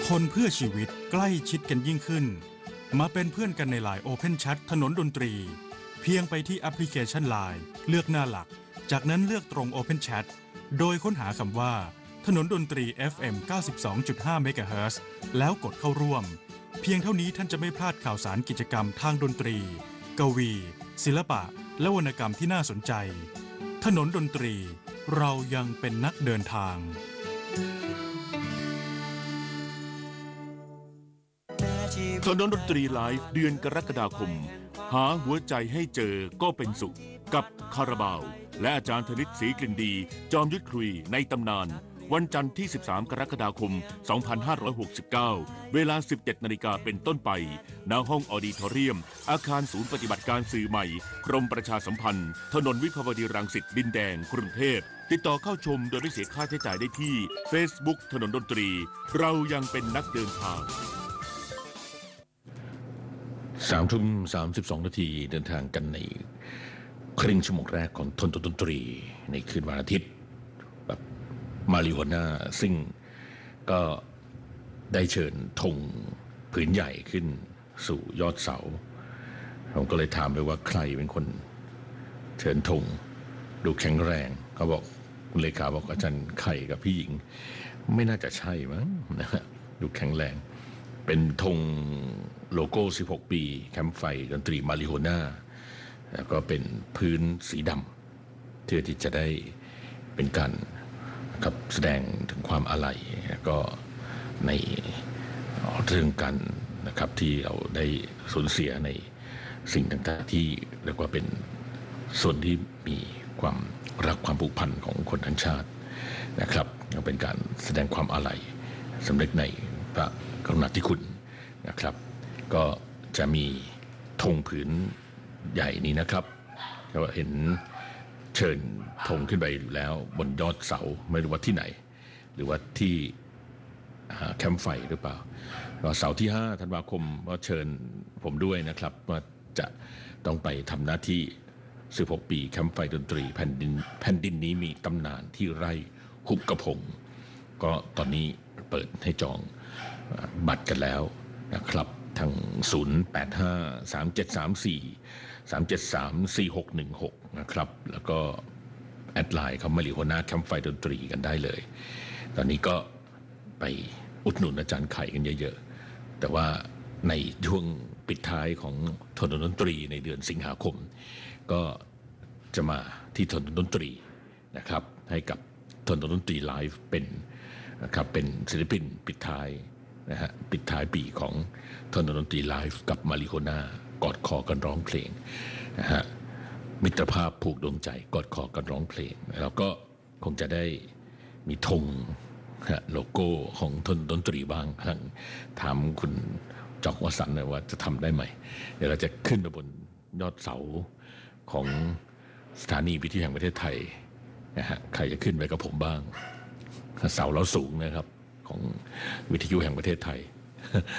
คนเพื่อชีวิตใกล้ชิดกันยิ่งขึ้นมาเป็นเพื่อนกันใน LINE Open Chat ถนนดนตรีเพียงไปที่แอปพลิเคชัน LINE เลือกหน้าหลักจากนั้นเลือกตรง Open Chat โดยค้นหาคำว่าถนนดนตรี FM 92.5 MHz แล้วกดเข้าร่วมเพียงเท่านี้ท่านจะไม่พลาดข่าวสารกิจกรรมทางดนตรีกวีศิลปะและวรรณกรรมที่น่าสนใจถนนดนตรีเรายังเป็นนักเดินทางถนนดนตรีไลฟ์เดือนกรกฎาคมหาหัวใจให้เจอก็เป็นสุขกับคาราบาวและอาจารย์ธนิตศรีกลิ่นดีจอมยุทธคุยในตำนานวันจันทร์ที่13กรกฎาคม2569เวลา 17 นาฬิกาเป็นต้นไปณห้องออดิทอเรียมอาคารศูนย์ปฏิบัติการสื่อใหม่กรมประชาสัมพันธ์ถนนวิภาวดีรังสิตดินแดงกรุงเทพติดต่อเข้าชมโดยไม่เสียค่าใช้จ่ายได้ที่ Facebook ถนนดนตรีเรายังเป็นนักเดินทาง 3:32 นาทีเดินทางกันในครึ่งชั่วโมงแรกของทนดนตรีในคืนวันอาทิตย์แบบมาริโฮน่าซึ่งก็ได้เชิญธงผืนใหญ่ขึ้นสู่ยอดเสาผมก็เลยถามไปว่าใครเป็นคนเชิญธงดูแข็งแรงเขาบอกเลขาบอกอาจารย์ไข่กับพี่หญิงไม่น่าจะใช่มั้งนะดูแข็งแรงเป็นธงโลโก้16ปีแคมป์ไฟดนตรีมาริโฮน่าแล้วก็เป็นพื้นสีดำเพื่อที่จะได้เป็นการครับแสดงถึงความอาลัยก็ในเรื่องกันนะครับที่เราได้สูญเสียในสิ่งต่างๆที่เรียกว่าเป็นส่วนที่มีความรักความผูกพันของคนทั้งชาตินะครับเป็นการแสดงความอาลัยสำนึกในพระกรุณาธิคุณนะครับก็จะมีธงผืนใหญ่นี้นะครับเราเห็นเชิญธงขึ้นไปแล้วบนยอดเสาไม่รู้ว่าที่ไหนหรือว่าที่แคมป์ไฟหรือเปล่าก็เสาร์ที่5ธันวาคมก็เชิญผมด้วยนะครับว่าจะต้องไปทำหน้าที่16ปีแคมป์ไฟดนตรีแผ่นดินนี้มีตำนานที่ไร่หุบกระพงก็ตอนนี้เปิดให้จองบัตรกันแล้วนะครับทาง08537343734616นะครับแล้วก็แอดไลน์เขามาริโฮน่าแคมป์ไฟดนตรีกันได้เลยตอนนี้ก็ไปอุดหนุนอาจารย์ไข่กันเยอะๆแต่ว่าในช่วงปิดท้ายของถนนดนตรีในเดือนสิงหาคมก็จะมาที่ถนนดนตรีนะครับให้กับถนนดนตรีไลฟ์เป็นนะครับเป็นศิลปินปิดท้ายนะฮะปิดท้ายปีของถนนดนตรีไลฟ์กับมาริโฮน่ากอดคอกันร้องเพลงนะฮะมิตรภาพผูกดวงใจกอดคอกันร้องเพลงแล้วก็คงจะได้มีธงโลโก้ของถนนดนตรีบ้างถามคุณจอกวสันต์ว่าจะทำได้ไหมเดี๋ยวเราจะขึ้นไปบนยอดเสาของสถานีวิทยุแห่งประเทศไทยนะฮะใครจะขึ้นไปกับผมบ้างเสาเราสูงนะครับของวิทยุแห่งประเทศไทย